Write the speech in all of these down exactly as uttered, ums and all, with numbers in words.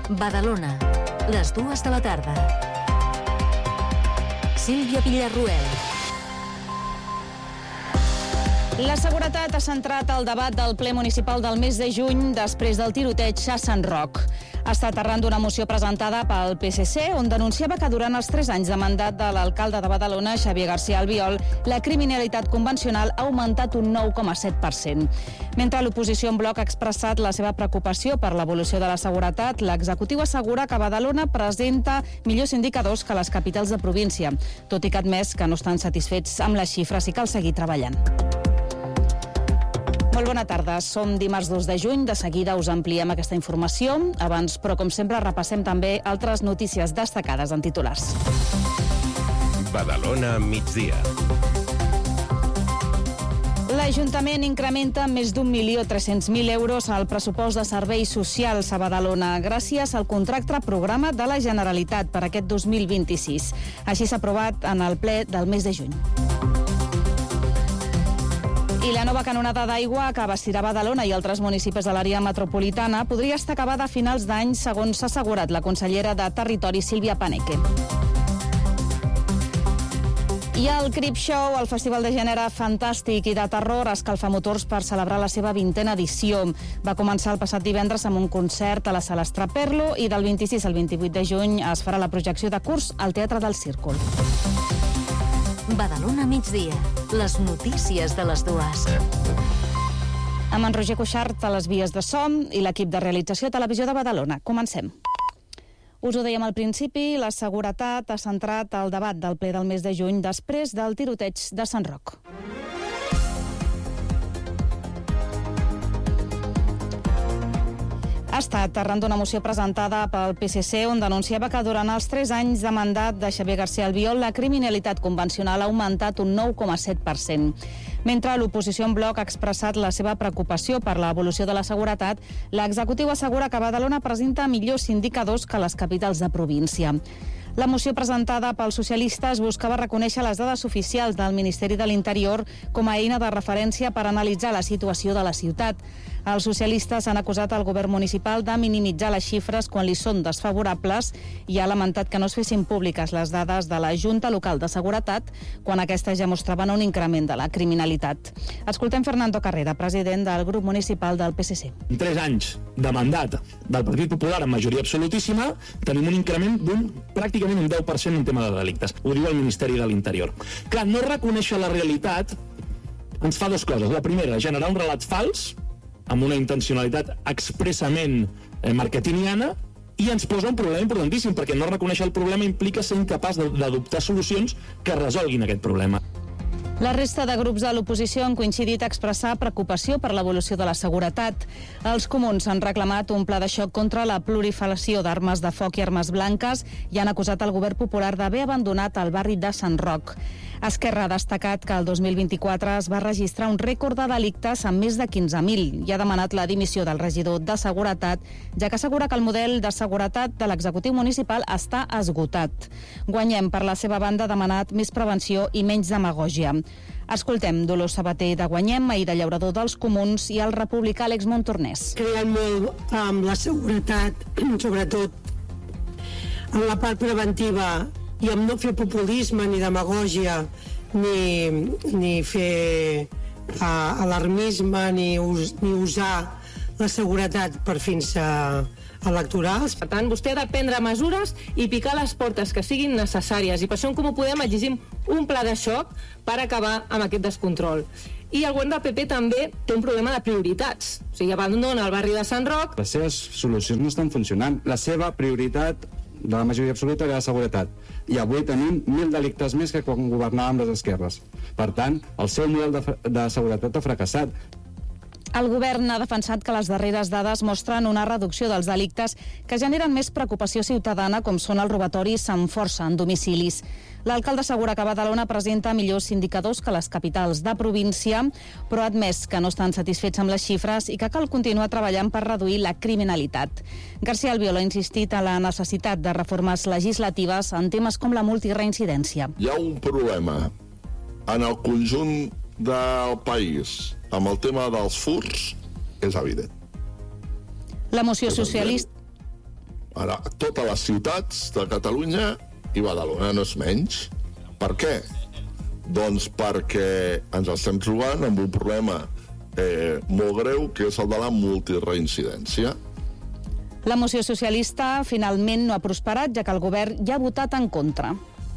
Badalona, les dues de la tarda. Sílvia Villarroel. La seguretat ha centrat el debat del ple municipal del mes de juny després del tiroteig a Sant Roc. Ha estat arran d'una moció presentada pel P S C, on denunciava que durant els tres anys de mandat de l'alcalde de Badalona, Xavier García Albiol, la criminalitat convencional ha augmentat un nou coma set per cent. Mentre l'oposició en bloc ha expressat la seva preocupació per l'evolució de la seguretat, l'executiu assegura que Badalona presenta millors indicadors que les capitals de província, tot i que ha admès que no estan satisfets amb les xifres i cal seguir treballant. Molt bona tarda, som dimarts dos de juny, de seguida us ampliem aquesta informació. Abans, però com sempre, repassem també altres notícies destacades en titulars. Badalona migdia. L'Ajuntament incrementa més d'un milió tres-cents mil euros al pressupost de serveis socials a Badalona gràcies al contracte programa de la Generalitat per aquest dos mil vint-i-sis. Així s'ha aprovat en el ple del mes de juny. I la nova canonada d'aigua que abastirà Badalona i altres municipis de l'àrea metropolitana podria estar acabada a finals d'any, segons s'ha assegurat la consellera de Territori, Sílvia Paneque. I el Crip Show, el festival de gènere fantàstic i de terror, escalfa motors per celebrar la seva vintena edició. Va començar el passat divendres amb un concert a la Sala Estraperlo i del vint-i-sis al vint-i-vuit de juny es farà la projecció de curs al Teatre del Círcul. Badalona migdia, les notícies de les dues. Amb en Roger Cuixart a les vies de so i l'equip de realització Televisió de Badalona. Comencem. Us ho dèiem al principi, la seguretat ha centrat el debat del ple del mes de juny després del tiroteig de Sant Roc. Ha estat arran d'una moció presentada pel P S C on denunciava que durant els tres anys de mandat de Xavier García Albiol la criminalitat convencional ha augmentat un nou coma set per cent. Mentre l'oposició en bloc ha expressat la seva preocupació per l'evolució de la seguretat, l'executiu assegura que Badalona presenta millors indicadors que les capitals de província. La moció presentada pels socialistes buscava reconèixer les dades oficials del Ministeri de l'Interior com a eina de referència per analitzar la situació de la ciutat. Els socialistes han acusat el govern municipal de minimitzar les xifres quan li són desfavorables i ha lamentat que no es fessin públiques les dades de la Junta Local de Seguretat quan aquestes ja mostraven un increment de la criminalitat. Escoltem Fernando Carrera, president del grup municipal del P S C. En tres anys de mandat del Partit Popular amb majoria absolutíssima tenim un increment d'un pràcticament un deu per cent en tema de delictes. Ho diu el Ministeri de l'Interior. Clar, no reconèixer la realitat ens fa dues coses. La primera, generar un relat fals amb una intencionalitat expressament eh, marketingiana i ens posa un problema importantíssim perquè no reconèixer el problema implica ser incapaç d'adoptar solucions que resolguin aquest problema. La resta de grups de l'oposició han coincidit a expressar preocupació per l'evolució de la seguretat. Els comuns han reclamat un pla de xoc contra la proliferació d'armes de foc i armes blanques i han acusat el govern popular d'haver abandonat el barri de Sant Roc. Esquerra ha destacat que el dos mil vint-i-quatre es va registrar un rècord de delictes amb més de quinze mil i ha demanat la dimissió del regidor de Seguretat, ja que assegura que el model de seguretat de l'executiu municipal està esgotat. Guanyem, per la seva banda, ha demanat més prevenció i menys demagògia. Escoltem Dolors Sabater de Guanyem, Aïda Llaurador dels Comuns i el republicà Àlex Montornès. Creiem molt amb la seguretat, sobretot en la part preventiva i amb no fer populisme ni demagògia ni, ni fer uh, alarmisme ni, us, ni usar la seguretat per fins a electorals. Per tant, vostè ha de prendre mesures i picar les portes que siguin necessàries i per això en Comú Podem exigim un pla de xoc per acabar amb aquest descontrol. I el govern del P P també té un problema de prioritats. O sigui, abandona el barri de Sant Roc. Les seves solucions no estan funcionant. La seva prioritat de la majoria absoluta era la seguretat. I avui tenim mil delictes més que quan governàvem les esquerres. Per tant, el seu model de, de seguretat ha fracassat. El govern ha defensat que les darreres dades mostren una reducció dels delictes que generen més preocupació ciutadana, com són els robatoris amb força en domicilis. L'alcalde assegura que Badalona presenta millors indicadors que les capitals de província, però ha admès que no estan satisfets amb les xifres i que cal continuar treballant per reduir la criminalitat. García Albiol ha insistit en la necessitat de reformes legislatives en temes com la multireincidència. Hi ha un problema en el conjunt del país amb el tema dels furts, és evident. La moció socialista... Ara, totes les ciutats de Catalunya i Badalona no és menys. Per què? Doncs perquè ens estem trobant amb un problema eh, molt greu, que és el de la multireincidència. La moció socialista finalment no ha prosperat, ja que el govern ja ha votat en contra.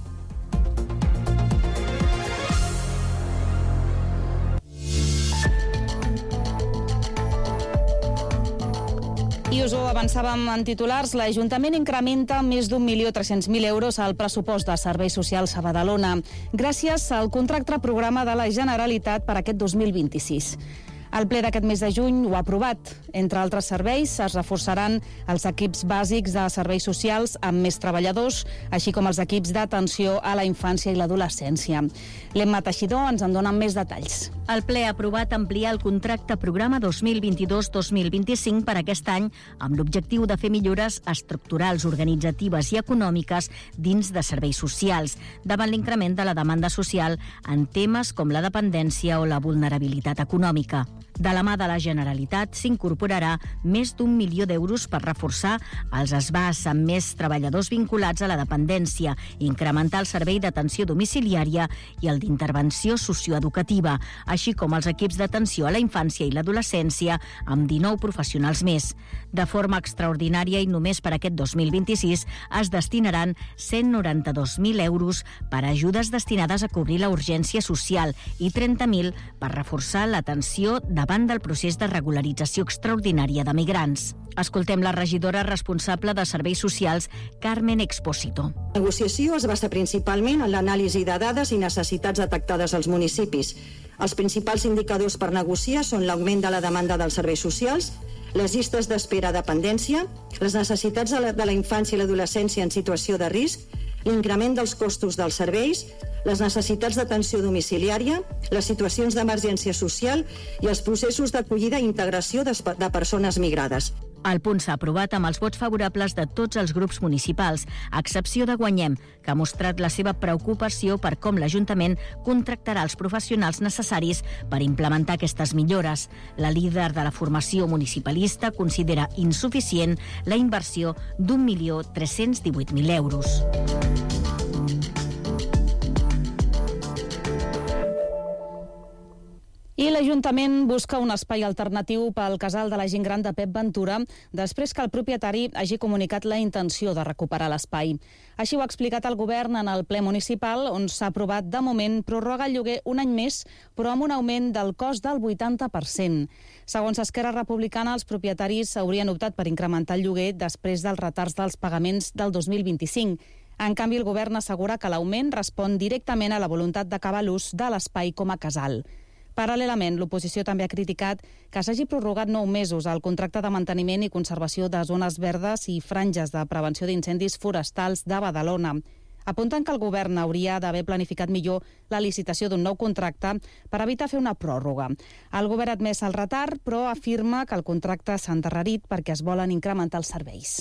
I us ho avançàvem en titulars, l'Ajuntament incrementa més d'un milió tres-cents mil euros al pressupost de serveis socials a Badalona, gràcies al contracte programa de la Generalitat per aquest dos mil vint-i-sis. El ple d'aquest mes de juny ho ha aprovat. Entre altres serveis, es reforçaran els equips bàsics de serveis socials amb més treballadors, així com els equips d'atenció a la infància i l'adolescència. L'Emma Teixidor ens en dona més detalls. El ple ha aprovat ampliar el contracte programa dos mil vint-i-dos dos mil vint-i-cinc per aquest any amb l'objectiu de fer millores estructurals, organitzatives i econòmiques dins de serveis socials, davant l'increment de la demanda social en temes com la dependència o la vulnerabilitat econòmica. De la mà de la Generalitat s'incorporarà més d'un milió d'euros per reforçar els S B A S amb més treballadors vinculats a la dependència, incrementar el servei d'atenció domiciliària i el d'intervenció socioeducativa, així com els equips d'atenció a la infància i l'adolescència amb dinou professionals més. De forma extraordinària i només per aquest dos mil vint-i-sis es destinaran cent noranta-dos mil euros per a ajudes destinades a cobrir la urgència social i trenta mil per reforçar l'atenció davant del procés de regularització extraordinària de migrants. Escoltem la regidora responsable de Serveis Socials, Carmen Expósito. La negociació es basa principalment en l'anàlisi de dades i necessitats detectades als municipis. Els principals indicadors per negociar són l'augment de la demanda dels serveis socials, les llistes d'espera a dependència, les necessitats de la, de la infància i l'adolescència en situació de risc, l'increment dels costos dels serveis, les necessitats d'atenció domiciliària, les situacions d'emergència social i els processos d'acollida i integració de, de persones migrades. El punt s'ha aprovat amb els vots favorables de tots els grups municipals, a excepció de Guanyem, que ha mostrat la seva preocupació per com l'Ajuntament contractarà els professionals necessaris per implementar aquestes millores. La líder de la formació municipalista considera insuficient la inversió d'un milió tres-cents divuit mil euros. I l'Ajuntament busca un espai alternatiu pel casal de la gent gran de Pep Ventura després que el propietari hagi comunicat la intenció de recuperar l'espai. Així ho ha explicat el govern en el ple municipal, on s'ha aprovat de moment prorrogar el lloguer un any més, però amb un augment del cost del vuitanta per cent. Segons Esquerra Republicana, els propietaris haurien optat per incrementar el lloguer després dels retards dels pagaments del dos mil vint-i-cinc. En canvi, el govern assegura que l'augment respon directament a la voluntat d'acabar l'ús de l'espai com a casal. Paral·lelament, l'oposició també ha criticat que s'hagi prorrogat nou mesos el contracte de manteniment i conservació de zones verdes i franges de prevenció d'incendis forestals de Badalona. Apunten que el govern hauria d'haver planificat millor la licitació d'un nou contracte per evitar fer una pròrroga. El govern ha admès el retard, però afirma que el contracte s'ha endarrerit perquè es volen incrementar els serveis.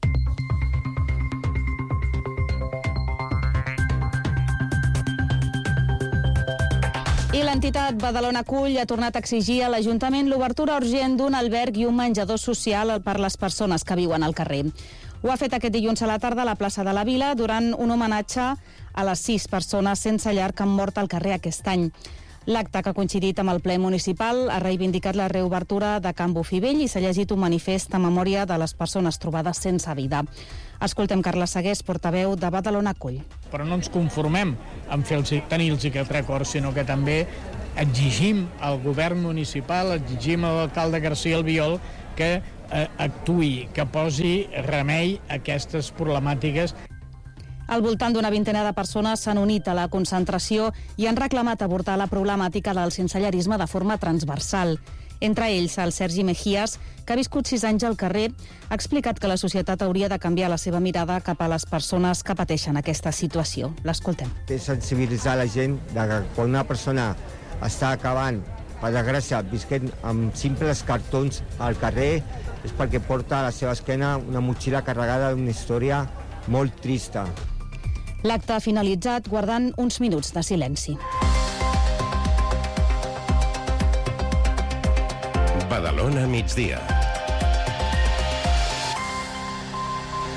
I l'entitat Badalona Acull ha tornat a exigir a l'Ajuntament l'obertura urgent d'un alberg i un menjador social per les persones que viuen al carrer. Ho ha fet aquest dilluns a la tarda a la plaça de la Vila durant un homenatge a les sis persones sense llar que han mort al carrer aquest any. L'acte, que ha coincidit amb el ple municipal, ha reivindicat la reobertura de Can Bufivell i s'ha llegit un manifest a memòria de les persones trobades sense vida. Escoltem Carla Segués, portaveu de Badalona Acull. Però no ens conformem en fer-los, tenir-los aquest record, sinó que també exigim al govern municipal, exigim a l'alcalde García Albiol que eh, actuï, que posi remei a aquestes problemàtiques. Al voltant d'una vintena de persones s'han unit a la concentració i han reclamat abordar la problemàtica del sensellarisme de forma transversal. Entre ells, el Sergi Mejías, que ha viscut sis anys al carrer, ha explicat que la societat hauria de canviar la seva mirada cap a les persones que pateixen aquesta situació. L'escoltem. És sensibilitzar la gent de que quan una persona està acabant, per desgràcia, visquent amb simples cartons al carrer, és perquè porta a la seva esquena una motxilla carregada d'una història molt trista. L'acte ha finalitzat guardant uns minuts de silenci. Badalona migdia.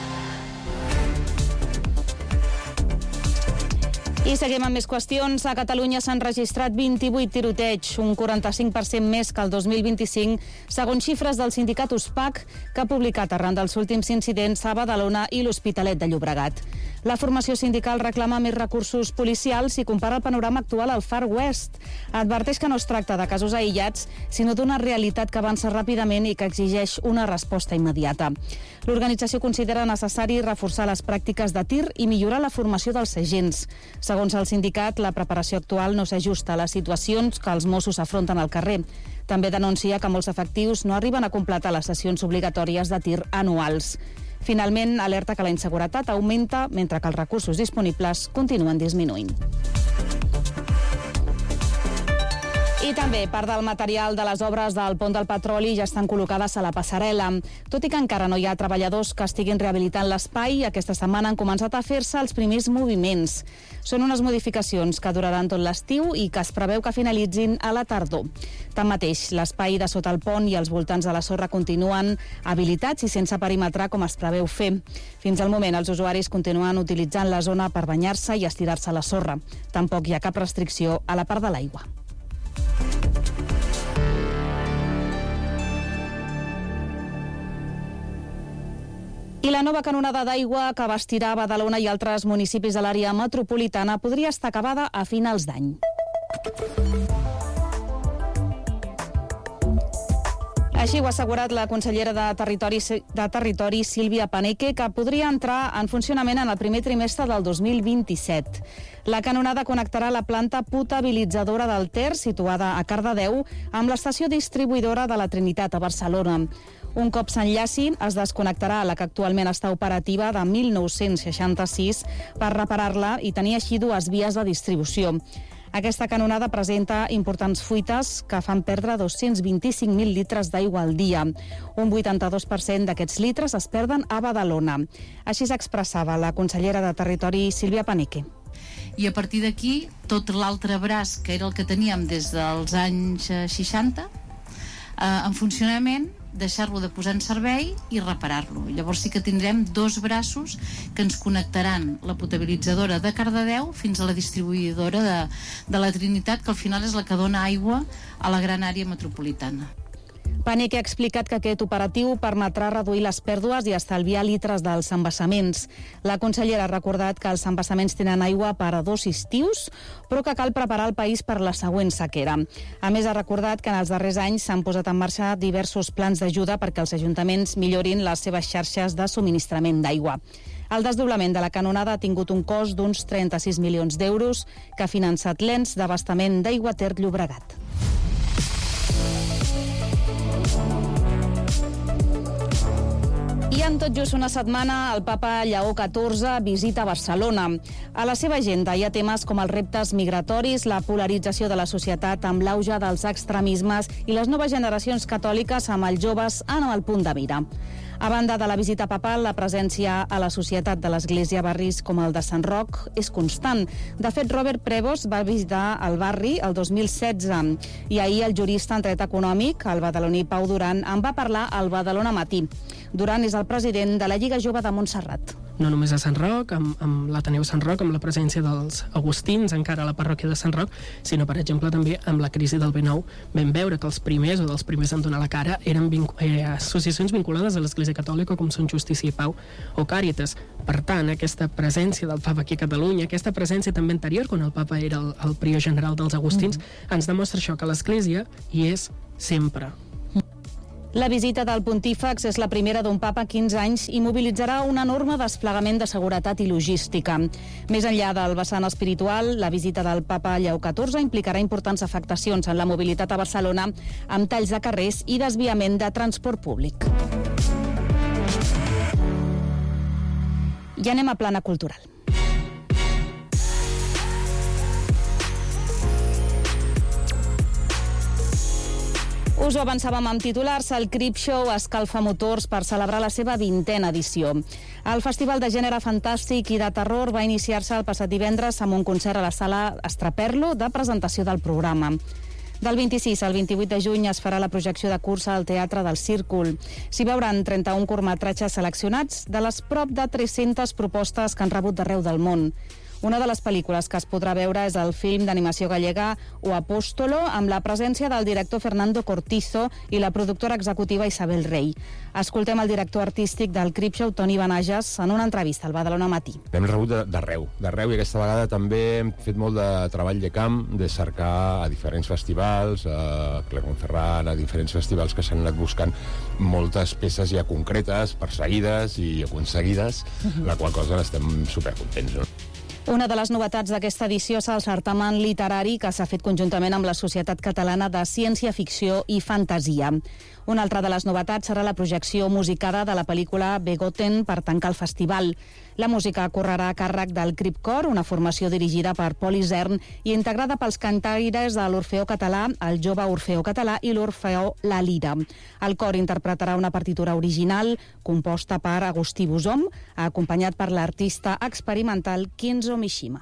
I seguim amb més qüestions. A Catalunya s'han registrat vint-i-vuit tiroteigs, un quaranta-cinc per cent més que el dos mil vint-i-cinc, segons xifres del sindicat USPAC, que ha publicat arran dels últims incidents a Badalona i l'Hospitalet de Llobregat. La formació sindical reclama més recursos policials i compara el panorama actual al Far West. Adverteix que no es tracta de casos aïllats, sinó d'una realitat que avança ràpidament i que exigeix una resposta immediata. L'organització considera necessari reforçar les pràctiques de tir i millorar la formació dels agents. Segons el sindicat, la preparació actual no s'ajusta a les situacions que els Mossos afronten al carrer. També denuncia que molts efectius no arriben a completar les sessions obligatòries de tir anuals. Finalment, alerta que la inseguretat augmenta mentre que els recursos disponibles continuen disminuint. I també part del material de les obres del Pont del Petroli ja estan col·locades a la passarel·la. Tot i que encara no hi ha treballadors que estiguin rehabilitant l'espai, aquesta setmana han començat a fer-se els primers moviments. Són unes modificacions que duraran tot l'estiu i que es preveu que finalitzin a la tardor. Tanmateix, l'espai de sota el pont i els voltants de la sorra continuen habilitats i sense perimetrar com es preveu fer. Fins al moment, els usuaris continuen utilitzant la zona per banyar-se i estirar-se a la sorra. Tampoc hi ha cap restricció a la part de l'aigua. I la nova canonada d'aigua que abastirà Badalona i altres municipis de l'àrea metropolitana podria estar acabada a finals d'any. Així ho ha assegurat la consellera de Territori, de Territori Sílvia Paneque, que podria entrar en funcionament en el primer trimestre del dos mil vint-i-set. La canonada connectarà la planta potabilitzadora del Ter, situada a Cardedeu, amb l'estació distribuïdora de la Trinitat a Barcelona. Un cop s'enllaci, es desconnectarà la que actualment està operativa de mil nou-cents seixanta-sis per reparar-la i tenir així dues vies de distribució. Aquesta canonada presenta importants fuites que fan perdre dos-cents vint-i-cinc mil litres d'aigua al dia. Un vuitanta-dos per cent d'aquests litres es perden a Badalona. Així s'expressava la consellera de Territori, Sílvia Paneque. I a partir d'aquí, tot l'altre braç, que era el que teníem des dels anys seixanta, eh, en funcionament, deixar-lo de posar en servei i reparar-lo. Llavors sí que tindrem dos braços que ens connectaran la potabilitzadora de Cardedeu fins a la distribuïdora de, de la Trinitat, que al final és la que dona aigua a la gran àrea metropolitana. Paneque ha explicat que aquest operatiu permetrà reduir les pèrdues i estalviar litres dels embassaments. La consellera ha recordat que els embassaments tenen aigua per a dos estius, però que cal preparar el país per la següent sequera. A més, ha recordat que en els darrers anys s'han posat en marxa diversos plans d'ajuda perquè els ajuntaments millorin les seves xarxes de subministrament d'aigua. El desdoblament de la canonada ha tingut un cost d'uns trenta-sis milions d'euros que ha finançat l'ens d'abastament d'aigua Ter Llobregat. I en tot just una setmana, el papa Lleó catorze visita Barcelona. A la seva agenda hi ha temes com els reptes migratoris, la polarització de la societat amb l'auge dels extremismes i les noves generacions catòliques amb els joves en el punt de mira. A banda de la visita papal, la presència a la societat de l'Església a barris com el de Sant Roc és constant. De fet, Robert Prevost va visitar el barri el dos mil setze i ahir el jurista en dret econòmic, el badaloní Pau Duran, en va parlar al Badalona Matí. Duran és el president de la Lliga Jove de Montserrat. No només a Sant Roc, amb, amb l'Ateneu Sant Roc, amb la presència dels agustins encara a la parròquia de Sant Roc, sinó, per exemple, també amb la crisi del B nou. Vam veure que els primers, o dels primers en donar la cara, eren vinc eh, associacions vinculades a l'Església Catòlica, com són Justícia i Pau o Càritas. Per tant, aquesta presència del papa aquí a Catalunya, aquesta presència també anterior, quan el papa era el, el prior general dels agustins, mm. ens demostra això, que l'Església hi és sempre. La visita del pontífex és la primera d'un papa a quinze anys i mobilitzarà un enorme desplegament de seguretat i logística. Més enllà del vessant espiritual, la visita del papa Lleó catorze implicarà importants afectacions en la mobilitat a Barcelona amb talls de carrers i desviament de transport públic. I anem a plana cultural. Us ho avançàvem amb titulars, el Crip Show escalfa motors per celebrar la seva vintena edició. El Festival de Gènere Fantàstic i de Terror va iniciar-se el passat divendres amb un concert a la sala Estraperlo de presentació del programa. Del vint-i-sis al vint-i-vuit de juny es farà la projecció de cursa al Teatre del Círcul. S'hi veuran trenta-un curtmetratges seleccionats de les prop de tres-centes propostes que han rebut d'arreu del món. Una de les pel·lícules que es podrà veure és el film d'animació gallega O Apóstolo, amb la presència del director Fernando Cortizo i la productora executiva Isabel Rey. Escoltem el director artístic del Creepshow, Toni Benages, en una entrevista al Badalona Matí. Hem rebut d'arreu, d'arreu, i aquesta vegada també hem fet molt de treball de camp, de cercar a diferents festivals, a Clermont-Ferrand, a diferents festivals que s'han anat buscant moltes peces ja concretes, perseguides i aconseguides, uh-huh. la qual cosa estem supercontents, no? Una de les novetats d'aquesta edició és el certamen literari que s'ha fet conjuntament amb la Societat Catalana de Ciència-Ficció i Fantasia. Una altra de les novetats serà la projecció musicada de la pel·lícula Begoten per tancar el festival. La música correrà a càrrec del Cripcor, una formació dirigida per Pol Isern i integrada pels cantaires de l'Orfeó Català, el Jove Orfeó Català i l'Orfeó La Lira. El cor interpretarà una partitura original composta per Agustí Busom, acompanyat per l'artista experimental Kenzo Mishima.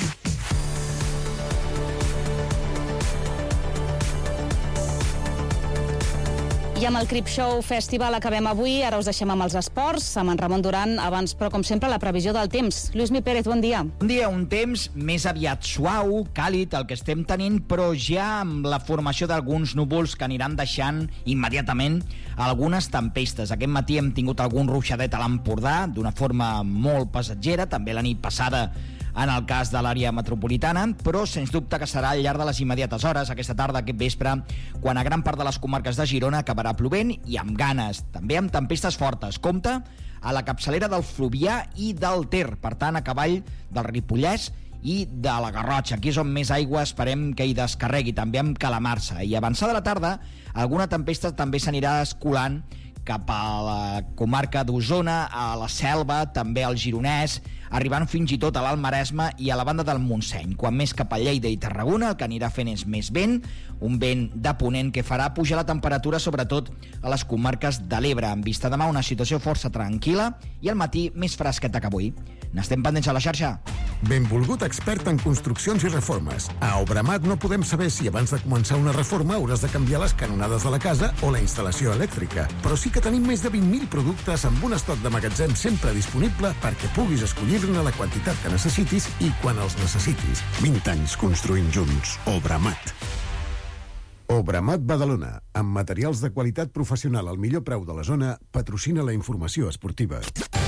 I amb el Creepshow Festival acabem avui. Ara us deixem amb els esports, amb en Ramon Duran. Abans, però, com sempre, la previsió del temps. Lluís Mi Pérez, bon dia. Bon dia, un temps més aviat suau, càlid, el que estem tenint, però ja amb la formació d'alguns núvols que aniran deixant immediatament algunes tempestes. Aquest matí hem tingut algun ruixadet a l'Empordà, d'una forma molt passatgera, també la nit passada en el cas de l'àrea metropolitana, però sens dubte que serà al llarg de les immediates hores, aquesta tarda, aquest vespre, quan a gran part de les comarques de Girona acabarà plovent i amb ganes, també amb tempestes fortes. Compte a la capçalera del Fluvià i del Ter, per tant, a cavall del Ripollès i de la Garrotxa. Aquí és on més aigua esperem que hi descarregui, també amb calamarsa. I avançada la tarda, alguna tempesta també s'anirà escolant cap a la comarca d'Osona, a la Selva, també al Gironès, arribant fins i tot a l'Alt Maresme i a la banda del Montseny. Quan més cap a Lleida i Tarragona, el que anirà fent és més vent, un vent de ponent que farà pujar la temperatura, sobretot a les comarques de l'Ebre. En vista demà, una situació força tranquil·la i al matí més fresqueta que avui. N'estem pendents a la xarxa. Benvolgut expert en construccions i reformes. A Obramat no podem saber si abans de començar una reforma hauràs de canviar les canonades de la casa o la instal·lació elèctrica. Però sí que tenim més de vint mil productes amb un estoc de magatzem sempre disponible perquè puguis escollir-ne la quantitat que necessitis i quan els necessitis. vint anys construint junts. Obramat. Obramat Badalona, amb materials de qualitat professional al millor preu de la zona, patrocina la informació esportiva.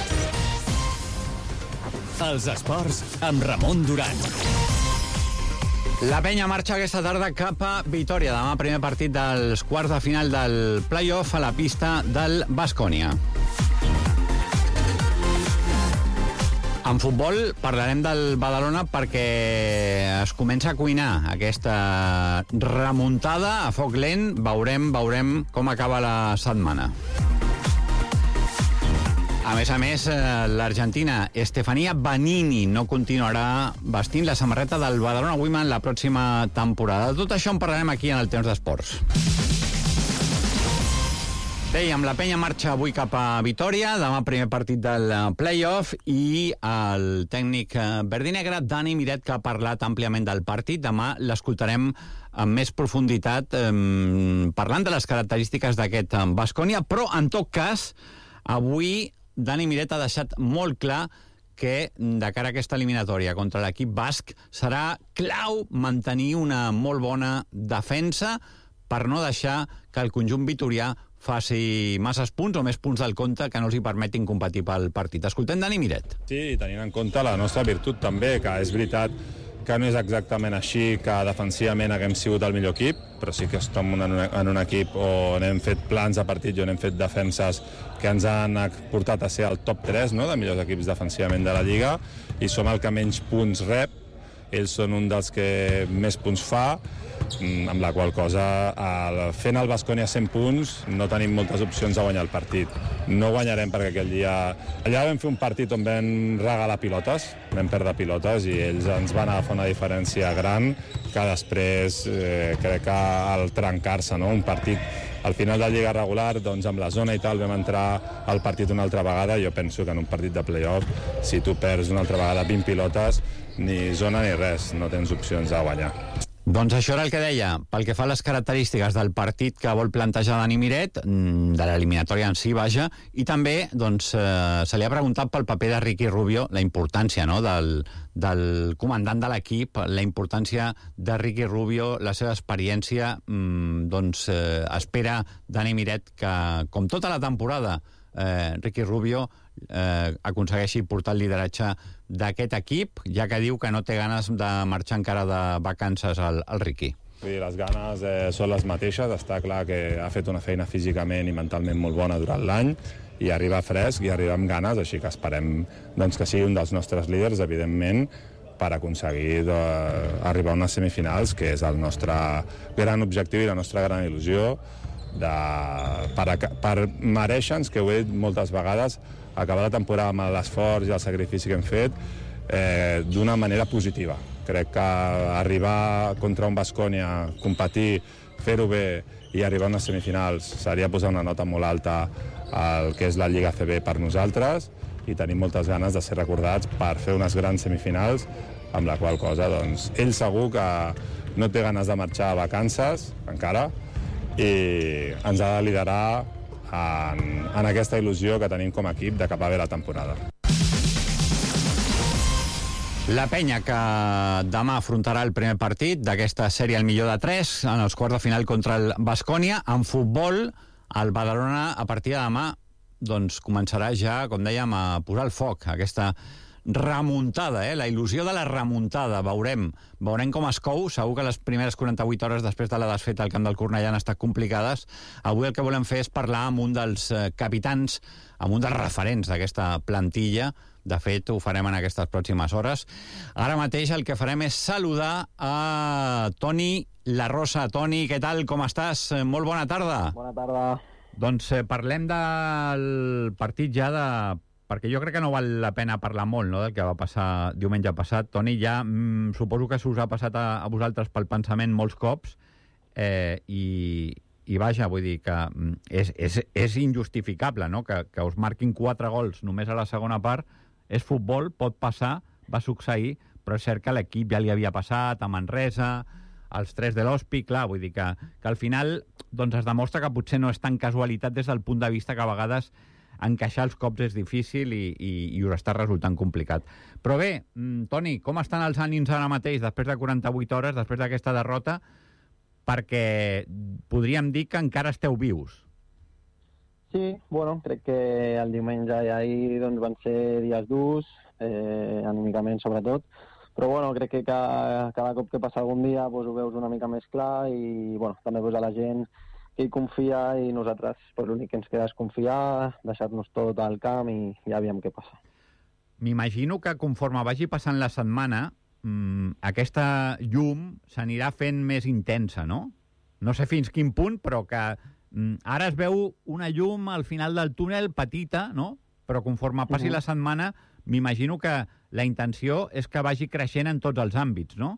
Els esports amb Ramon Duran. La penya marxa aquesta tarda cap a Vitòria. Demà primer partit dels quarts de final del play-off a la pista del Baskonia. En futbol parlarem del Badalona perquè es comença a cuinar aquesta remuntada a foc lent. Veurem, veurem com acaba la setmana. A més a més, l'argentina Estefania Banini no continuarà vestint la samarreta del Badalona Women la pròxima temporada. De tot això en parlarem aquí en el Temps d'Esports. Dèiem, la penya marxa avui cap a Vitòria, demà primer partit del play-off, i el tècnic verdinegre, Dani Miret, que ha parlat àmpliament del partit. Demà l'escoltarem amb més profunditat, eh, parlant de les característiques d'aquest Baskonia, però en tot cas, avui Dani Miret ha deixat molt clar que de cara a aquesta eliminatòria contra l'equip basc serà clau mantenir una molt bona defensa per no deixar que el conjunt vitorià faci masses punts o més punts del compte que no els hi permetin competir pel partit. Escoltem Dani Miret. Sí, tenint en compte la nostra virtut també, que és veritat que no és exactament així que defensivament haguem sigut el millor equip, però sí que estem en un, en un equip on hem fet plans de partit i on hem fet defenses que ens han portat a ser el top tres, no?, de millors equips defensivament de la Lliga, i som el que menys punts rep, ells són un dels que més punts fa, amb la qual cosa, fent el Baskonia cent punts, no tenim moltes opcions de guanyar el partit. No guanyarem perquè aquell dia... Allà vam fer un partit on vam regalar pilotes, vam perdre pilotes, i ells ens van agafar una diferència gran que després eh, crec que al trencar-se, no?, un partit al final de la Lliga regular, doncs amb la zona i tal, vam entrar al partit una altra vegada. Jo penso que en un partit de play-off, si tu perds una altra vegada vint pilotes, ni zona ni res, no tens opcions de guanyar. Doncs això era el que deia. Pel que fa a les característiques del partit que vol plantejar Dani Miret, de l'eliminatòria en si, vaja, i també doncs, eh, se li ha preguntat pel paper de Ricky Rubio, la importància, no?, del, del comandant de l'equip, la importància de Ricky Rubio, la seva experiència. mm, doncs eh, espera Dani Miret que, com tota la temporada, eh, Ricky Rubio eh, aconsegueixi portar el lideratge d'aquest equip, ja que diu que no té ganes de marxar encara de vacances al, al Ricky. Vull dir, les ganes eh, són les mateixes. Està clar que ha fet una feina físicament i mentalment molt bona durant l'any i arriba fresc i arriba amb ganes, així que esperem doncs, que sigui un dels nostres líders, evidentment, per aconseguir de, arribar a unes semifinals, que és el nostre gran objectiu i la nostra gran il·lusió, de, per, per mereixer-nos, que ho he dit moltes vegades, acabar la temporada amb l'esforç i el sacrifici que hem fet eh, d'una manera positiva. Crec que arribar contra un Baskonia, competir, fer-ho bé i arribar a unes semifinals seria posar una nota molt alta al que és la Lliga A C B per nosaltres, i tenim moltes ganes de ser recordats per fer unes grans semifinals, amb la qual cosa doncs, ell segur que no té ganes de marxar a vacances encara i ens ha de liderar en, en aquesta il·lusió que tenim com a equip d'acabar bé la temporada. La penya que demà afrontarà el primer partit d'aquesta sèrie al millor de tres en els quarts de final contra el Baskonia. En futbol, el Badalona a partir de demà doncs, començarà ja, com dèiem, a posar el foc, aquesta remuntada, eh? La il·lusió de la remuntada. Veurem, veurem com es cou. Segur que les primeres quaranta-vuit hores després de la desfeta al camp del Cornellà han estat complicades. Avui el que volem fer és parlar amb un dels capitans, amb un dels referents d'aquesta plantilla. De fet, ho farem en aquestes pròximes hores. Ara mateix el que farem és saludar a Toni La Rosa. Toni, què tal? Com estàs? Molt bona tarda. Bona tarda. Doncs eh, parlem del partit ja de... perquè jo crec que no val la pena parlar molt, no?, del que va passar diumenge passat. Toni, ja mm, suposo que s'us ha passat a, a vosaltres pel pensament molts cops eh, i, i vaja, vull dir que mm, és, és, és injustificable, no?, que, que us marquin quatre gols només a la segona part. És futbol, pot passar, va succeir, però és cert que l'equip ja li havia passat a Manresa, als tres de l'Hospi, clar, vull dir que, que al final doncs es demostra que potser no és tan casualitat des del punt de vista que a vegades encaixar els cops és difícil i, i, i us està resultant complicat. Però bé, Toni, com estan els ànims ara mateix, després de quaranta-vuit hores, després d'aquesta derrota, perquè podríem dir que encara esteu vius? Sí, bueno, crec que el diumenge i ahir doncs, van ser dies durs, eh, anímicament sobretot, però bueno, crec que cada, cada cop que passa algun dia doncs, ho veus una mica més clar i bueno, també pues, a la gent que hi confia i nosaltres pues, l'únic que ens queda és confiar, deixar-nos tot al camp i ja aviam què passa. M'imagino que conforme vagi passant la setmana, mmm, aquesta llum s'anirà fent més intensa, no? No sé fins quin punt, però que mmm, ara es veu una llum al final del túnel, petita, no? Però conforme passi uh-huh. la setmana, m'imagino que la intenció és que vagi creixent en tots els àmbits, no?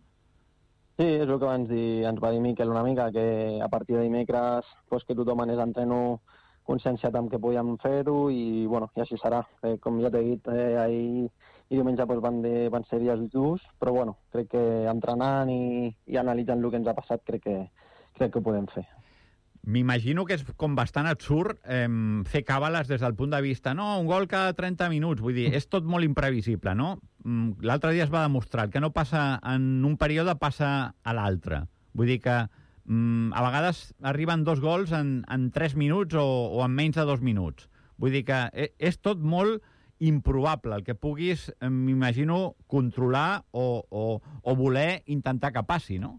Sí, és el que ens, dir, ens va dir Miquel una mica, que a partir de dimecres pues, que tothom anés a entreno conscienciat amb què podíem fer-ho i, bueno, i així serà. Eh, com ja t'he dit, eh, ahir i diumenge pues, van, de, van ser dies durs, però bueno, crec que entrenant i, i analitzant el que ens ha passat crec que, crec que ho podem fer. M'imagino que és com bastant absurd eh, fer càbales des del punt de vista, no, un gol cada trenta minuts, vull dir, és tot molt imprevisible, no? L'altre dia es va demostrar que no passa en un període, passa a l'altre. Vull dir que mm, a vegades arriben dos gols en, en tres minuts o, o en menys de dos minuts. Vull dir que és tot molt improbable, el que puguis, m'imagino, controlar o, o, o voler intentar que passi, no?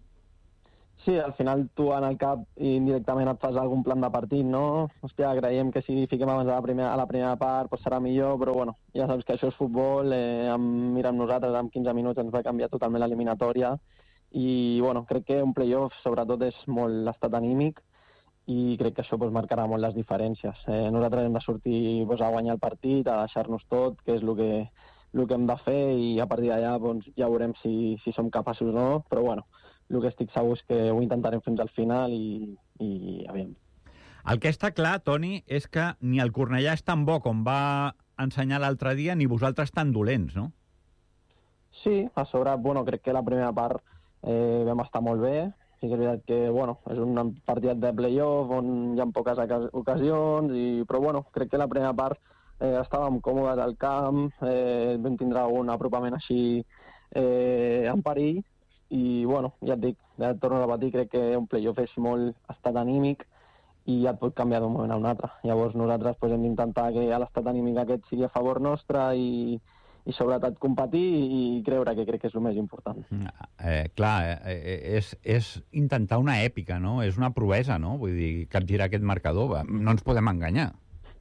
Sí, al final tu en el cap indirectament et fas algun plan de partit, no? Hòstia, creiem que si fiquem abans a la primera, a la primera part pues serà millor, però bueno, ja saps que això és futbol, eh, amb, mira amb nosaltres, en quinze minuts ens va canviar totalment l'eliminatòria i bueno, crec que un play-off sobretot és molt l'estat anímic i crec que això pues, marcarà molt les diferències. Eh, nosaltres hem de sortir pues, a guanyar el partit, a deixar-nos tot, que és el que, el que hem de fer i a partir d'allà pues, ja veurem si, si som capaços o no, però bueno, el que estic segur és que ho intentarem fins al final i, i aviam. El que està clar, Toni, és que ni el Cornellà és tan bo com va ensenyar l'altre dia, ni vosaltres tan dolents, no? Sí, a sobre, bueno, crec que la primera part eh, vam estar molt bé. Sí que és veritat que, bueno, és un partit de play-off on hi ha poques ocasions, i, però, bueno, crec que la primera part eh, estàvem còmodes al camp, eh, vam tindre algun apropament així eh, en perill, i, bueno, ja et dic, ja et torno a repetir, crec que un play-off és molt estat anímic i ja et pot canviar d'un moment a un altre. Llavors nosaltres pues, hem d'intentar que l'estat anímic aquest sigui a favor nostre i, i sobretot competir i creure, que crec que és el més important. Eh, clar, eh, és, és intentar una èpica, no? És una proesa, no? Vull dir, capgirar aquest marcador. No ens podem enganyar.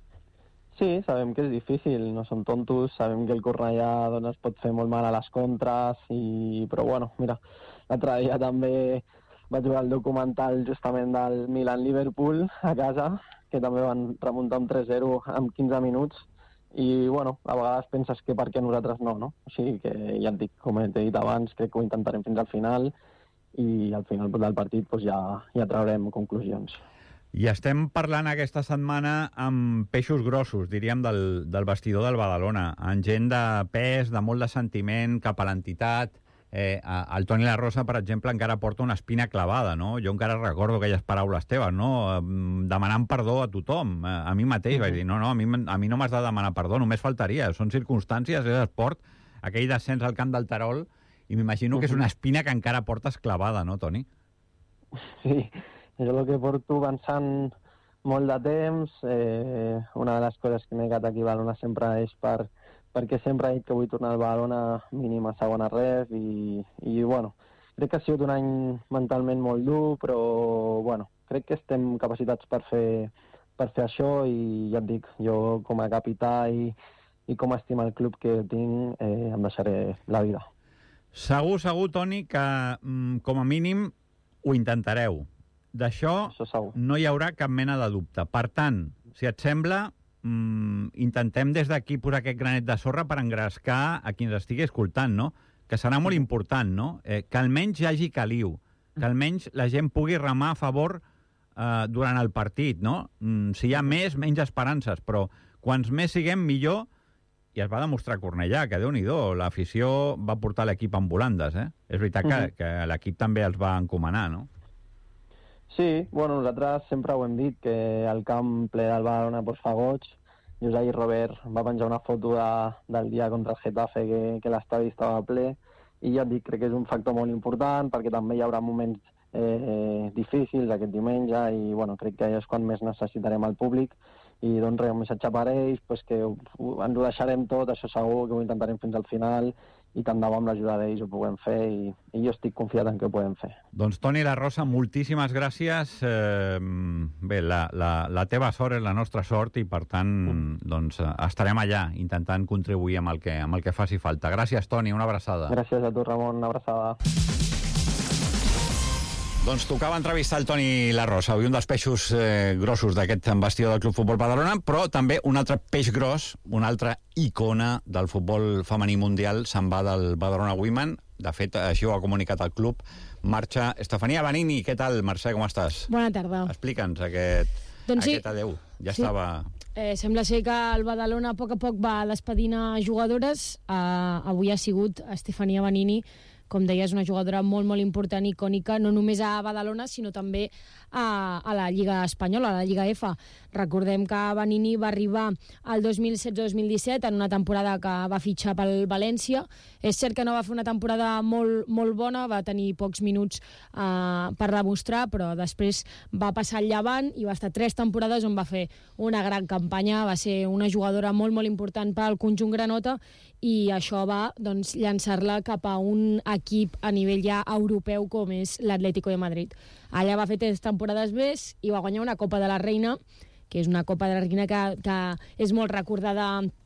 Sí, sabem que és difícil, no som tontos, sabem que el Cornellà doncs, es pot fer molt mal a les contres, i... però bueno, mira, l'altre dia també vaig veure el documental justament del Milan-Liverpool a casa, que també van remuntar un tres zero en quinze minuts, i bueno, a vegades penses que per què nosaltres no, no? O sigui que ja et dic, com he dit abans, crec que ho intentarem fins al final, i al final del partit doncs, ja, ja traurem conclusions. I estem parlant aquesta setmana amb peixos grossos, diríem, del, del vestidor del Badalona, amb gent de pes, de molt de sentiment cap a l'entitat. Eh, el Toni La Rosa, per exemple, encara porta una espina clavada, no? Jo encara recordo aquelles paraules teves, no? Demanant perdó a tothom. A mi mateix uh-huh. vaig dir, no, no, a mi, a mi no m'has de demanar perdó, només faltaria. Són circumstàncies, és esport, aquell descens al camp del Terol, i m'imagino uh-huh. que és una espina que encara portes clavada, no, Toni? Sí, és el que porto pensant molt de temps. Eh, una de les coses que m'he quedat aquí a Badalona sempre és per, perquè sempre he dit que vull tornar al Badalona mínim a segona ref, i, i bueno, crec que ha sigut un any mentalment molt dur, però bueno, crec que estem capacitats per fer, per fer això, i ja et dic, jo com a capità i, i com a estima el club que tinc, eh, em deixaré la vida. Segur, segur, Toni, que mm, com a mínim ho intentareu. D'això no hi haurà cap mena de dubte. Per tant, si et sembla, mmm, intentem des d'aquí posar aquest granet de sorra per engrescar a qui ens estigui escoltant, no? Que serà molt important, no? Eh, que almenys hi hagi caliu, que almenys la gent pugui remar a favor eh, durant el partit, no? Mm, si hi ha més, menys esperances, però quants més siguem, millor. I es va demostrar a Cornellà, que Déu-n'hi-do, l'afició va portar l'equip en volandes, eh? És veritat que, Uh-huh. que l'equip també els va encomanar, no? Sí, bueno, nosaltres sempre ho hem dit, que el camp ple del Badalona pues, fa goig. Josep Robert va penjar una foto de, del dia contra el Getafe, que, que l'estadi estava ple, i ja et dic, crec que és un factor molt important, perquè també hi haurà moments eh, difícils aquest diumenge, i bueno, crec que és quan més necessitarem el públic, i doncs res, un missatge per ells, pues, que ho, ens ho deixarem tot, això segur, que ho intentarem fins al final, i tant de bo amb l'ajuda d'ells ho puguem fer, i, i jo estic confiat en que ho podem fer. Doncs Toni La Rosa, moltíssimes gràcies. Eh, bé, la, la, la teva sort és la nostra sort, i per tant mm. doncs, estarem allà intentant contribuir amb el, que, amb el que faci falta. Gràcies, Toni, una abraçada. Gràcies a tu, Ramon, una abraçada. Doncs tocava entrevistar el Toni La Rosa, avui un dels peixos eh, grossos d'aquest vestidor del Club Futbol Badalona, però també un altre peix gros, una altra icona del futbol femení mundial, se'n va del Badalona Women. De fet, així ho ha comunicat el club. Marxa Estefania Banini. Què tal, Mercè, com estàs? Bona tarda. Explica'ns aquest, doncs sí. aquest adeu. Ja sí. estava... Eh, sembla ser que el Badalona a poc a poc va despedint a jugadores. Uh, avui ha sigut Estefania Banini, com deia, és una jugadora molt, molt important, icònica, no només a Badalona, sinó també a, a la Lliga Espanyola, a la Lliga F. Recordem que Banini va arribar al dos mil setze dos mil disset en una temporada que va fitxar pel València. És cert que no va fer una temporada molt, molt bona, va tenir pocs minuts eh, per demostrar, però després va passar al Llevant i va estar tres temporades on va fer una gran campanya, va ser una jugadora molt, molt important pel conjunt granota, i això va doncs, llançar-la cap a un equip a nivell ja europeu com és l'Atlético de Madrid. Allà va fer tres temporades més i va guanyar una Copa de la Reina, que és una Copa de la Reina que, que és molt recordada